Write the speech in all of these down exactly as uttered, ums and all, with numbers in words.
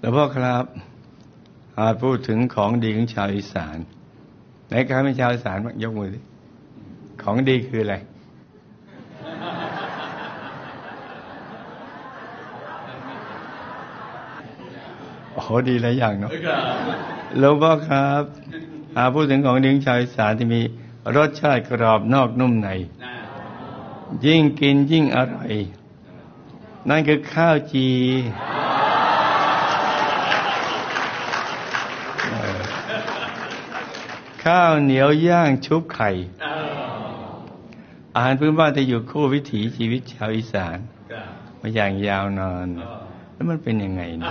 หลวงพ่อครับอาจพูดถึงของดีของชาวอีสานไหนใครเป็นชาวอีสานบ้างยกมือสิของดีคืออะไรโอ้โหดีหลายอย่างเนาะหลวงพ่อครับอาพูดถึงของดีของชาวอีสานที่มีรสชาติกรอบนอกนุ่มในยิ่งกินยิ่งอร่อยนั่นคือข้าวจีข้าวเหนียวย่างชุบไข่อาหารพื้นบ้านที่อยู่คู่วิถีชีวิตชาวอีสานมาอย่างยาวนานแล้วมันเป็นยังไงนะ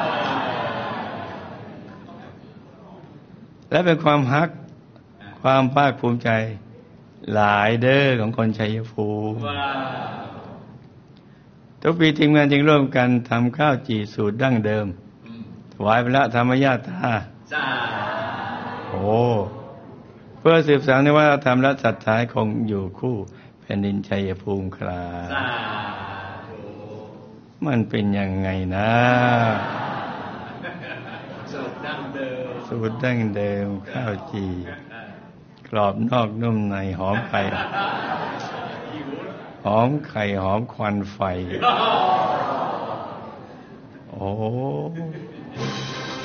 และเป็นความฮักความภาคภูมิใจหลายเด้อของคนชัยภูมิทุกปีทีมงานจึงร่วมกันทำข้าวจี่สูตรดั้งเดิมถวายพระธรรมญาตราโอ้เพื่อสืบสานในวัฒนธรรมและศรัทธาคงอยู่คู่แผ่นดินชัยภูมิครามันเป็นยังไงนะสูตรดั้งเดิมสูตรดั้งเดิมข้าวจี่กรอบนอกนุ่มในหอมไข่หอมไข่หอมควันไฟโอ้